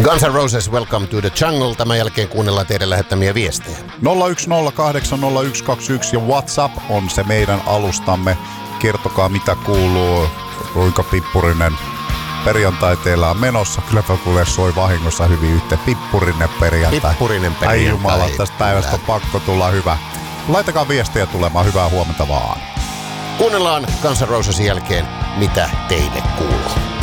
Guns N' Roses, Welcome to the Jungle. Tämän jälkeen kuunnellaan teidän lähettämiä viestejä. 01080121 ja WhatsApp on se meidän alustamme. Kertokaa mitä kuuluu, kuinka pippurinen perjantai teillä on menossa. Kylläpä kuule soi vahingossa hyvin yhteen. Pippurinen perjantai. Pippurinen perjantai. Ai jumala, tästä päivästä on pakko tulla hyvä. Laitakaa viestejä tulemaan, hyvää huomenta vaan. Kuunnellaan Guns N' Rosesin jälkeen, mitä teille kuuluu.